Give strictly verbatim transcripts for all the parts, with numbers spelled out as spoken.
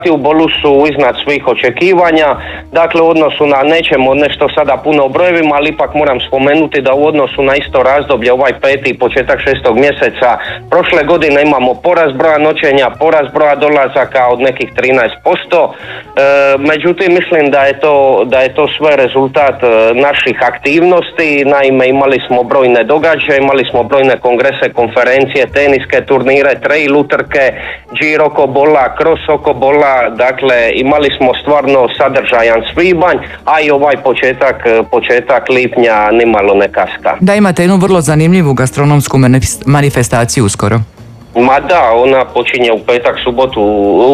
u Bolu su iznad svih očekivanja, dakle u odnosu na, nećemo nešto sada puno o brojevima, ali ipak moram spomenuti da u odnosu na isto razdoblje, ovaj peti i početak šestog mjeseca prošle godine imamo porast broja noćenja, porast broja dolazaka od nekih trinaest posto, e, međutim mislim da je to, da je to sve rezultat e, naših aktivnosti. Naime, imali smo brojne događaje, imali smo brojne kongrese, konferencije, teniske turnire, trail utrke, Giro oko Bola, cross oko Bola. Dakle, imali smo stvarno sadržajan svibanj, a i ovaj početak, početak lipnja nimalo ne kaska. Da, imate jednu vrlo zanimljivu gastronomsku manifestaciju uskoro. Ma da, ona počinje u petak, subotu,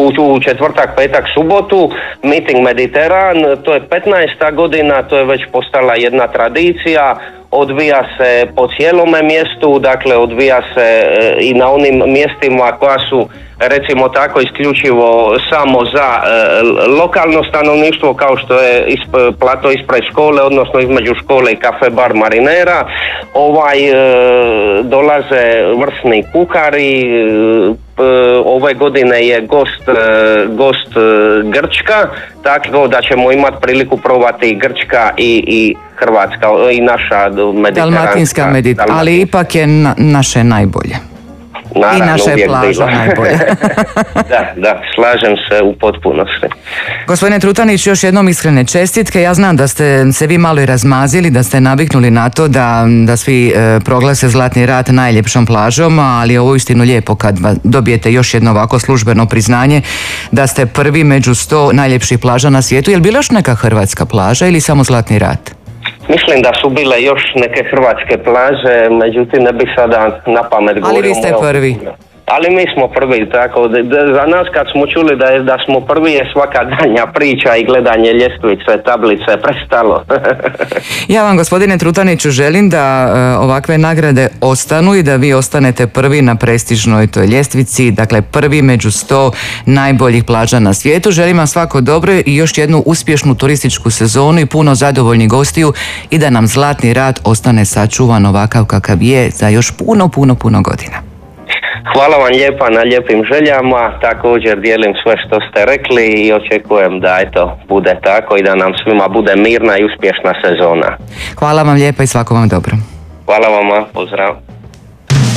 u četvrtak, petak, subotu, Meeting Mediteran, to je petnaesta godina, to je već postala jedna tradicija. Odvija se po cijelome mjestu, dakle odvija se e, i na onim mjestima koja su, recimo tako, isključivo samo za e, lokalno stanovništvo, kao što je isp, plato ispred škole, odnosno između škole i kafe bar Marinera. Ovaj e, dolaze vrsni kuhari. E, ove godine je gost, gost Grčka, tako da ćemo imati priliku probati Grčka i, i Hrvatska i naša mediteranska. Dalmatinska mediteranska, ali ipak je na, naše najbolje. Naravno, i naša je plaža najbolje. Da, da, slažem se u potpunosti. Gospodine Trutanić, još jednom iskrene čestitke. Ja znam da ste se vi malo i razmazili, da ste naviknuli na to da, da svi e, proglase Zlatni rat najljepšom plažom, ali je ovo istinu lijepo kad dobijete još jedno ovako službeno priznanje da ste prvi među sto najljepših plaža na svijetu. Je li bila još neka hrvatska plaža ili samo Zlatni rat? Mislim da su bile još neke hrvatske plaže, međutim ne bih sada na pamet govorio. Ali vi ste prvi. Ali mi smo prvi, tako da, da, za nas kad smo čuli da, je, da smo prvi je svaka danja priča i gledanje ljestvice, tablice prestalo. Ja vam, gospodine Trutaniću, želim da uh, ovakve nagrade ostanu i da vi ostanete prvi na prestižnoj toj ljestvici, dakle prvi među sto najboljih plaža na svijetu. Želim vam svako dobro i još jednu uspješnu turističku sezonu i puno zadovoljnih gostiju i da nam Zlatni rat ostane sačuvan ovakav kakav je za još puno, puno, puno godina. Hvala vam lijepa na lijepim željama, također dijelim sve što ste rekli i očekujem da eto bude tako i da nam svima bude mirna i uspješna sezona. Hvala vam lijepa i svako vam dobro. Hvala vama, pozdrav.